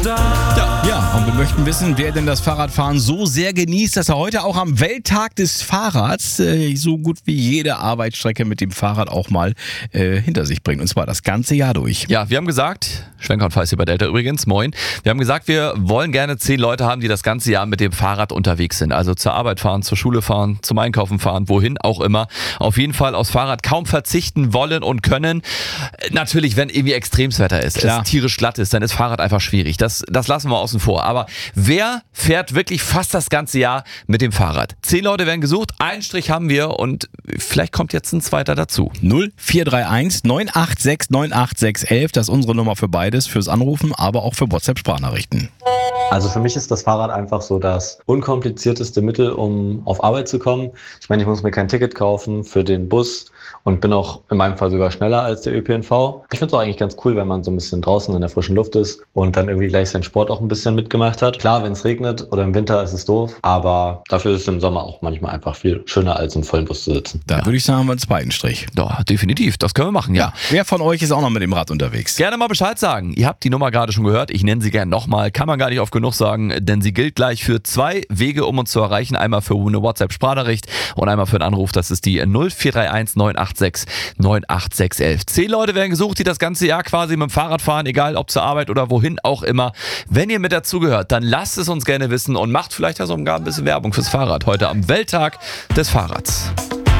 Ja, und wir möchten wissen, wer denn das Fahrradfahren so sehr genießt, dass er heute auch am Welttag des Fahrrads so gut wie jede Arbeitsstrecke mit dem Fahrrad auch mal hinter sich bringt. Und zwar das ganze Jahr durch. Ja, wir haben gesagt, Schwenker und Feiß hier bei Delta übrigens, moin. Wir haben gesagt, wir wollen gerne 10 Leute haben, die das ganze Jahr mit dem Fahrrad unterwegs sind. Also zur Arbeit fahren, zur Schule fahren, zum Einkaufen fahren, wohin auch immer. Auf jeden Fall aufs Fahrrad kaum verzichten wollen und können. Natürlich, wenn irgendwie Extremswetter ist, es tierisch glatt ist, dann ist Fahrrad einfach schwierig. Das lassen wir außen vor. Aber wer fährt wirklich fast das ganze Jahr mit dem Fahrrad? 10 Leute werden gesucht, einen Strich haben wir und vielleicht kommt jetzt ein zweiter dazu. 0431 986 98611, das ist unsere Nummer für beides, fürs Anrufen, aber auch für WhatsApp-Sprachnachrichten. Also für mich ist das Fahrrad einfach so das unkomplizierteste Mittel, um auf Arbeit zu kommen. Ich meine, ich muss mir kein Ticket kaufen für den Bus und bin auch in meinem Fall sogar schneller als der ÖPNV. Ich finde es auch eigentlich ganz cool, wenn man so ein bisschen draußen in der frischen Luft ist und dann irgendwie gleich seinen Sport auch ein bisschen mitgemacht hat. Klar, wenn es regnet oder im Winter ist es doof, aber dafür ist es im Sommer auch manchmal einfach viel schöner, als im vollen Bus zu sitzen. Da würde ich sagen, haben wir einen zweiten Strich. Ja, definitiv, das können wir machen, ja. Wer von euch ist auch noch mit dem Rad unterwegs? Gerne mal Bescheid sagen. Ihr habt die Nummer gerade schon gehört. Ich nenne sie gerne nochmal. Kann man gar nicht oft genug sagen, denn sie gilt gleich für 2 Wege, um uns zu erreichen. Einmal für eine WhatsApp-Sprachnachricht und einmal für einen Anruf. Das ist die 0431 986 98611. 10 Leute werden gesucht, die das ganze Jahr quasi mit dem Fahrrad fahren, egal ob zur Arbeit oder wohin auch immer. Wenn ihr mit dazugehört, dann lasst es uns gerne wissen und macht vielleicht ja sogar ein bisschen Werbung fürs Fahrrad heute am Welttag des Fahrrads.